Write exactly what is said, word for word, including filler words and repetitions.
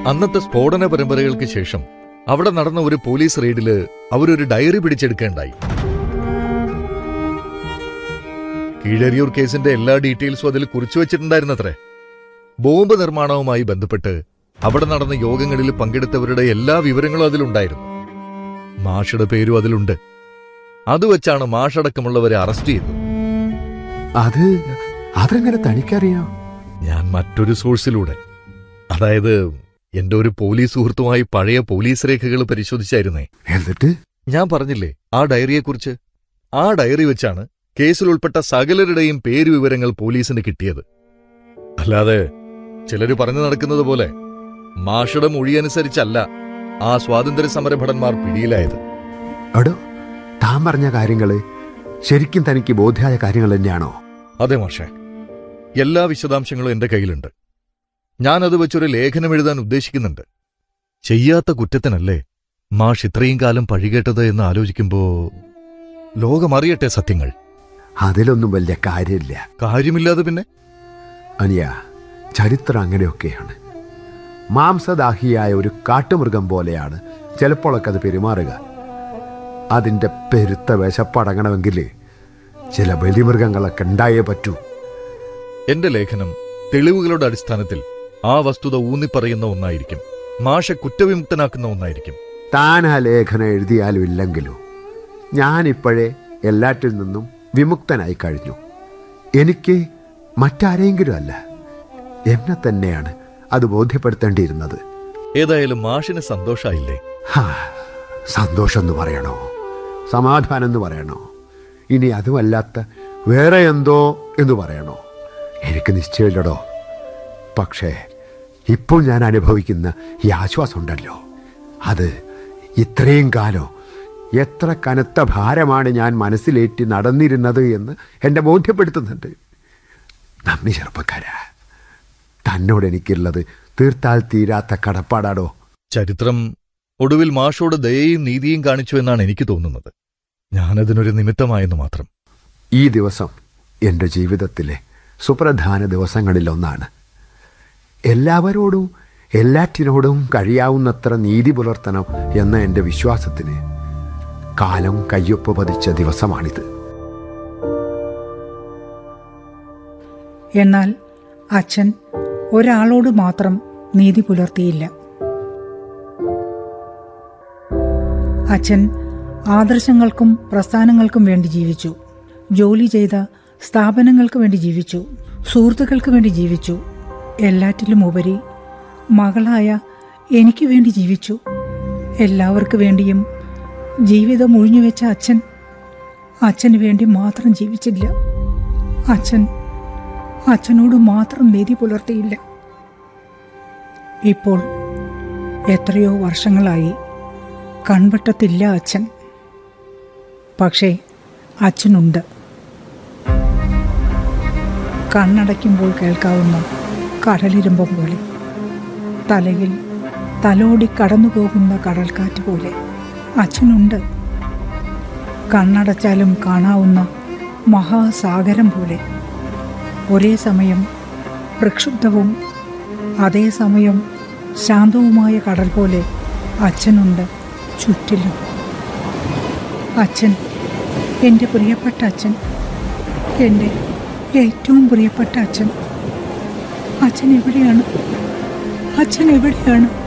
അന്നത്തെ സ്ഫോടന പരമ്പരകൾക്ക് ശേഷം അവിടെ നടന്ന ഒരു പോലീസ് റെയ്ഡില് അവരൊരു ഡയറി പിടിച്ചെടുക്കേണ്ടായി. കീഴരിയൂർ കേസിന്റെ എല്ലാ ഡീറ്റെയിൽസും അതിൽ കുറിച്ചു വച്ചിട്ടുണ്ടായിരുന്നത്രേ. ബോംബ് നിർമ്മാണവുമായി ബന്ധപ്പെട്ട് അവിടെ നടന്ന യോഗങ്ങളിൽ പങ്കെടുത്തവരുടെ എല്ലാ വിവരങ്ങളും അതിലുണ്ടായിരുന്നു. മാഷയുടെ പേരും അതിലുണ്ട്. അത് വെച്ചാണ് മാഷടക്കമുള്ളവരെ അറസ്റ്റ് ചെയ്തത്. അത് അതെങ്ങനെ തനിക്കറിയാം? ഞാൻ മറ്റൊരു സോഴ്സിലൂടെ, അതായത് എന്റെ ഒരു പോലീസ് സുഹൃത്തുമായി പഴയ പോലീസ് രേഖകൾ പരിശോധിച്ചായിരുന്നേ. എന്നിട്ട് ഞാൻ പറഞ്ഞില്ലേ ആ ഡയറിയെക്കുറിച്ച്. ആ ഡയറി വെച്ചാണ് കേസിൽ ഉൾപ്പെട്ട സകലരുടെയും പേരുവിവരങ്ങൾ പോലീസിന് കിട്ടിയത്. അല്ലാതെ ചിലര് പറഞ്ഞു നടക്കുന്നത് പോലെ മാഷയുടെ മൊഴിയനുസരിച്ചല്ല ആ സ്വാതന്ത്ര്യ സമരഭടന്മാർ പിടിയിലായത്. എടോ, താൻ പറഞ്ഞ കാര്യങ്ങള് ശരിക്കും തനിക്ക് ബോധ്യമായ കാര്യങ്ങൾ തന്നെയാണോ? അതെ മാഷേ, എല്ലാ വിശദാംശങ്ങളും എന്റെ കയ്യിലുണ്ട്. ഞാനത് വെച്ചൊരു ലേഖനം എഴുതാൻ ഉദ്ദേശിക്കുന്നുണ്ട്. ചെയ്യാത്ത കുറ്റത്തിനല്ലേ മാഷ് ഇത്രയും കാലം പഴികേട്ടത് എന്ന് ആലോചിക്കുമ്പോ ലോകമറിയട്ടെ സത്യങ്ങൾ. അതിലൊന്നും വലിയ കാര്യമില്ല. കാര്യമില്ലാതെ പിന്നെ? അനിയ, ചരിത്രം അങ്ങനെയൊക്കെയാണ്. മാംസദാഹിയായ ഒരു കാട്ടുമൃഗം പോലെയാണ് ചിലപ്പോഴൊക്കെ അത് പെരുമാറുക. അതിൻ്റെ പെരുത്ത വിശപ്പടങ്ങണമെങ്കിൽ ചില ബലിമൃഗങ്ങളൊക്കെ ഉണ്ടായേ പറ്റൂ. എന്റെ ലേഖനം തെളിവുകളുടെ അടിസ്ഥാനത്തിൽ ആ വസ്തുത ഊന്നിപ്പറയുന്ന ഒന്നായിരിക്കും. മാഷ കുറ്റവിമുക്തനാക്കുന്ന ഒന്നായിരിക്കും. താൻ ആ ലേഖനം എഴുതിയാലും ഇല്ലെങ്കിലും ഞാനിപ്പോഴേ എല്ലാറ്റിൽ നിന്നും വിമുക്തനായി കഴിഞ്ഞു. എനിക്ക് മറ്റാരെങ്കിലും അല്ല, എന്നെ തന്നെയാണ് അത് ബോധ്യപ്പെടുത്തേണ്ടിയിരുന്നത്. ഏതായാലും മാഷിന് സന്തോഷായില്ലേ? സന്തോഷം എന്ന് പറയണോ, സമാധാനം എന്ന് പറയണോ, ഇനി അതുമല്ലാത്ത വേറെ എന്തോ എന്ന് പറയണോ, എനിക്ക് നിശ്ചയമില്ലടോ. പക്ഷേ ഇപ്പോൾ ഞാൻ അനുഭവിക്കുന്ന ഈ ആശ്വാസമുണ്ടല്ലോ, അത് ഇത്രയും കാലം എത്ര കനത്ത ഭാരമാണ് ഞാൻ മനസ്സിലേറ്റി നടന്നിരുന്നത് എന്ന് എന്നെ ബോധ്യപ്പെടുത്തുന്നുണ്ട്. നന്ദി ചെറുപ്പക്കാരാ, തന്നോട് എനിക്കുള്ളത് തീർത്താൽ തീരാത്ത കടപ്പാടാടോ. ചരിത്രം ഒടുവിൽ മാഷോട് ദയയും നീതിയും കാണിച്ചു എന്നാണ് എനിക്ക് തോന്നുന്നത്. ഞാനതിനൊരു നിമിത്തമായെന്ന് മാത്രം. ഈ ദിവസം എൻ്റെ ജീവിതത്തിലെ സുപ്രധാന ദിവസങ്ങളിലൊന്നാണ്. എല്ലാവരോടും എല്ലാറ്റിനോടും കഴിയാവുന്നത്ര നീതി പുലർത്തണം എന്ന എൻ്റെ വിശ്വാസത്തിന് കാലം കയ്യൊപ്പ് പതിച്ച ദിവസമാണിത്. എന്നാൽ അച്ഛൻ ഒരാളോട് മാത്രം നീതി പുലർത്തിയില്ല. അച്ഛൻ ആദർശങ്ങൾക്കും പ്രസ്ഥാനങ്ങൾക്കും വേണ്ടി ജീവിച്ചു. ജോലി ചെയ്ത സ്ഥാപനങ്ങൾക്ക് വേണ്ടി ജീവിച്ചു. സുഹൃത്തുക്കൾക്ക് വേണ്ടി ജീവിച്ചു. എല്ലാറ്റിലും ഉപരി മകളായ എനിക്ക് വേണ്ടി ജീവിച്ചു. എല്ലാവർക്കു വേണ്ടിയും ജീവിതം ഒഴിഞ്ഞുവെച്ച അച്ഛൻ അച്ഛന് വേണ്ടി മാത്രം ജീവിച്ചില്ല. അച്ഛൻ അച്ഛനോട് മാത്രം നീതി പുലർത്തിയില്ല. ഇപ്പോൾ എത്രയോ വർഷങ്ങളായി കൺവട്ടത്തില്ല അച്ഛൻ. പക്ഷേ അച്ഛനുണ്ട്. കണ്ണടയ്ക്കുമ്പോൾ കേൾക്കാവുന്ന കടലിരമ്പം പോലെ, തലയിൽ തലോടി കടന്നുപോകുന്ന കടൽക്കാറ്റ് പോലെ അച്ഛനുണ്ട്. കണ്ണടച്ചാലും കാണാവുന്ന മഹാസാഗരം പോലെ, ഒരേ സമയം പ്രക്ഷുബ്ധവും അതേസമയം ശാന്തവുമായ കടൽ പോലെ അച്ഛനുണ്ട് ചുറ്റിലും. അച്ഛൻ, എൻ്റെ പ്രിയപ്പെട്ട അച്ഛൻ, എൻ്റെ ഏറ്റവും പ്രിയപ്പെട്ട അച്ഛൻ. അച്ഛൻ എവിടെയാണ്? അച്ഛൻ എവിടെയാണ്?